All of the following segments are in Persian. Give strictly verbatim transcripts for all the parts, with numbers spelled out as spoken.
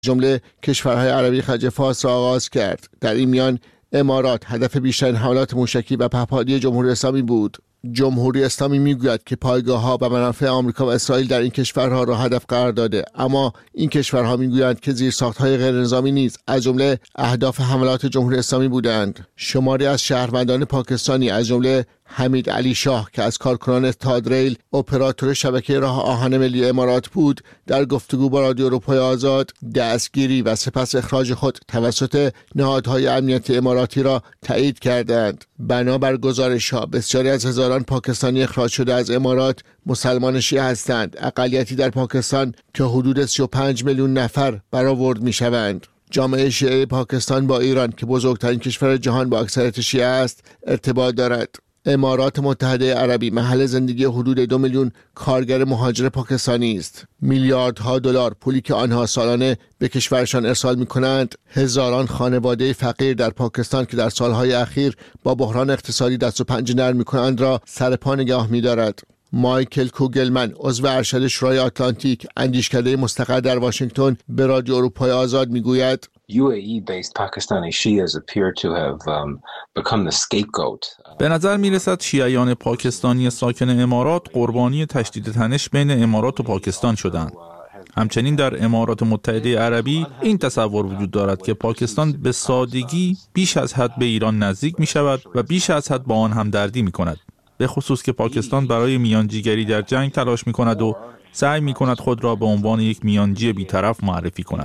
جمله کشورهای عربی خلیج فارس را آغاز کرد. در این میان امارات هدف بیشترین حملات موشکی و پهپادی جمهوری اسلامی بود. جمهوری اسلامی میگوید که پایگاه‌ها و منافع آمریکا و اسرائیل در این کشورها را هدف قرار داده، اما این کشورها میگویند که زیرساخت‌های غیرنظامی نیز از جمله اهداف حملات جمهوری اسلامی بودند. شماری از شهروندان پاکستانی از جمله حمید علی شاه که از کارکنان تادریل اپراتور شبکه راه آهن ملی امارات بود، در گفتگو با رادیو اروپای آزاد دستگیری و سپس اخراج خود توسط نهادهای امنیتی اماراتی را تایید کردند. بنابر گزارش‌ها بسیاری از هزاران پاکستانی اخراج شده از امارات مسلمان شیعه هستند، اقلیتی در پاکستان که حدود سی و پنج میلیون نفر برآورد می‌شوند. جامعه شیعه پاکستان با ایران که بزرگترین کشور جهان با اکثریت شیعه است ارتباط دارد. امارات متحده عربی محل زندگی حدود دو میلیون کارگر مهاجر پاکستانی است. میلیاردها دلار پولی که آنها سالانه به کشورشان ارسال می‌کنند، هزاران خانواده فقیر در پاکستان که در سالهای اخیر با بحران اقتصادی دست و پنجه نرم می‌کنند را سر پا نگاه می‌دارد. مایکل کوگلمن عضو ارشد شورای آتلانتیک اندیشکده مستقر در واشنگتن به رادیو اروپای آزاد میگوید یو ای ای-based Pakistani Shias appear to have um, become the scapegoat. به نظر می رسد شیعیان پاکستانی ساکن امارات قربانی تشدید تنش بین امارات و پاکستان شدند. همچنین در امارات متحده عربی این تصور وجود دارد که پاکستان به سادگی بیش از حد به ایران نزدیک می شود و بیش از حد با آن همدردی می کند. به خصوص که پاکستان برای میانجیگری در جنگ تلاش می کند و سعی می کند خود را به عنوان یک میانجی بی‌طرف معرفی کند.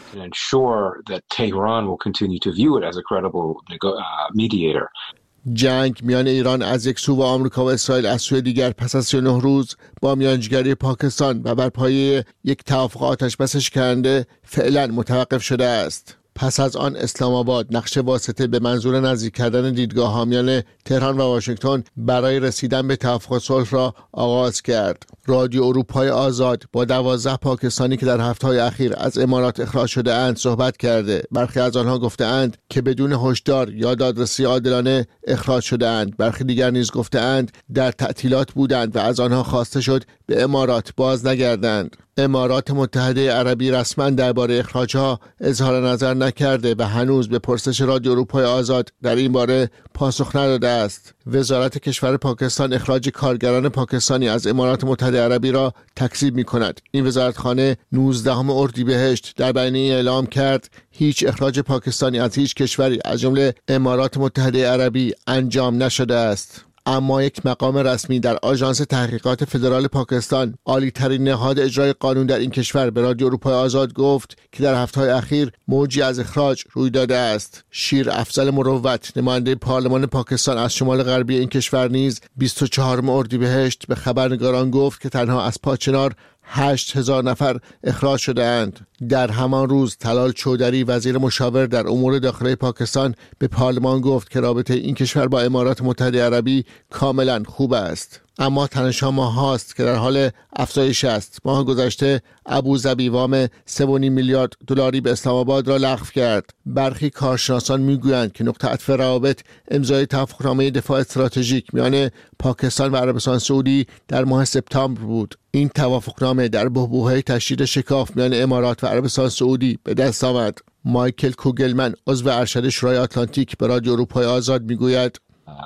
جنگ میان ایران از یک سو و آمریکا و اسرائیل از سوی دیگر پس از سی و نه روز با میانجیگری پاکستان و بر پایه یک توافق آتش بس اشکننده فعلا متوقف شده است. پس از آن اسلام آباد نقش واسطه به منظور نزدیک کردن دیدگاه‌ها میان تهران و واشنگتن برای رسیدن به توافق صلح را آغاز کرد. رادیو اروپای آزاد با دوازده پاکستانی که در هفته‌های اخیر از امارات اخراج شده اند صحبت کرده. برخی از آنها گفته اند که بدون هشدار یا دادرسی عادلانه اخراج شده اند. برخی دیگر نیز گفته اند در تعطیلات بودند و از آنها خواسته شد به امارات باز نگردند. امارات متحده عربی رسما درباره اخراجها اظهار نظر نکرده و هنوز به پرسش رادیو اروپای آزاد در این باره پاسخ نداده است. وزارت کشور پاکستان اخراج کارگران پاکستانی از امارات متحده عربی را تکذیب می‌کند. این وزارتخانه نوزدهم اردیبهشت در بیانیه اعلام کرد هیچ اخراج پاکستانی از هیچ کشوری از جمله امارات متحده عربی انجام نشده است. اما یک مقام رسمی در آژانس تحقیقات فدرال پاکستان، عالی ترین نهاد اجرای قانون در این کشور، به رادیو اروپای آزاد گفت که در هفته‌های اخیر موجی از اخراج روی داده است. شیر افضل مروت، نماینده پارلمان پاکستان از شمال غربی این کشور، نیز بیست و چهارم اردیبهشت به خبرنگاران گفت که تنها از پاچنار هشت هزار نفر اخراج شده اند. در همان روز طلال چودری، وزیر مشاور در امور داخلی پاکستان، به پارلمان گفت که رابطه این کشور با امارات متحده عربی کاملا خوب است. اما تنش‌ها ماه هاست که در حال افزایش است. ماه گذشته ابوظبی وام سه و نیم میلیارد دلاری به اسلام آباد را لغو کرد. برخی کارشناسان میگویند که نقطه عطف روابط امضای توافقنامه دفاع استراتژیک میان پاکستان و عربستان سعودی در ماه سپتامبر بود. این توافقنامه در بحبوحه تشدید شکاف میان امارات و عربستان سعودی به دست آمد. مایکل کوگلمن عضو ارشد شورای آتلانتیک به رادیو اروپای آزاد میگوید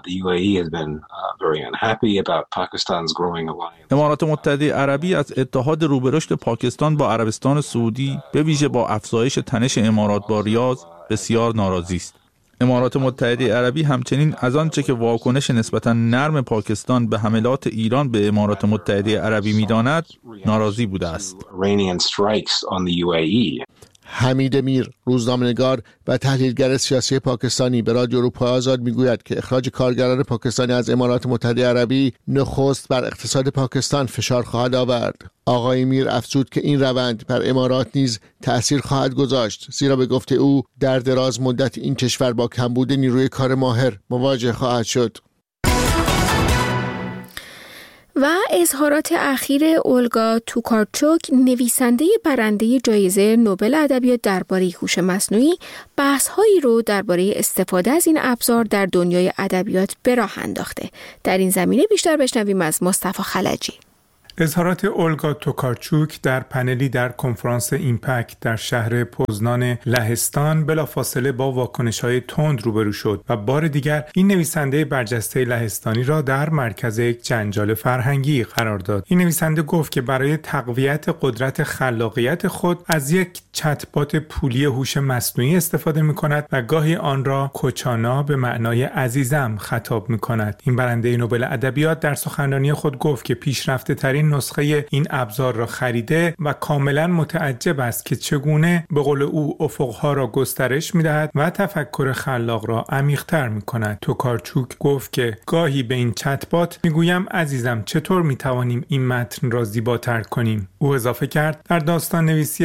امارات متحده عربی از اتحاد روبرشت پاکستان با عربستان سعودی به ویژه با افزایش تنش امارات با ریاض بسیار ناراضی است. امارات متحده عربی همچنین از آنچه که واکنش نسبتاً نرم پاکستان به حملات ایران به امارات متحده عربی می‌داند ناراضی بوده است. حمید میر، روزنامه‌نگار و تحلیلگر سیاسی پاکستانی، به رادیو اروپای آزاد میگوید که اخراج کارگران پاکستانی از امارات متحده عربی نخست بر اقتصاد پاکستان فشار خواهد آورد. آقای میر افزود که این روند بر امارات نیز تأثیر خواهد گذاشت، زیرا به گفته او در دراز مدت این کشور با کمبود نیروی کار ماهر مواجه خواهد شد. و اظهارات اخیر اولگا توکارچوک، نویسنده برنده جایزه نوبل ادبیات درباره هوش مصنوعی، بحث‌هایی رو درباره استفاده از این ابزار در دنیای ادبیات به راه انداخته. در این زمینه بیشتر بشنویم از مصطفی خلجی. اظهارات اولگا توکارچوک در پنلی در کنفرانس ایمپکت در شهر پوزنان لهستان بلافاصله با واکنش‌های تند روبرو شد و بار دیگر این نویسنده برجسته لهستانی را در مرکز یک جنجال فرهنگی قرار داد. این نویسنده گفت که برای تقویت قدرت خلاقیت خود از یک چت‌بات پولی هوش مصنوعی استفاده می‌کند و گاهی آن را کوچانا به معنای عزیزم خطاب می‌کند. این برنده نوبل ادبیات در سخنرانی خود گفت که پیشرفته‌ترین نسخه این ابزار را خریده و کاملا متعجب است که چگونه به قول او افقها را گسترش می‌دهد و تفکر خلاق را عمیق‌تر می‌کند. توکارچوک گفت که گاهی به این چت‌بات می‌گویم عزیزم چطور می‌توانیم این متن را زیباتر کنیم. او اضافه کرد در داستان نویسی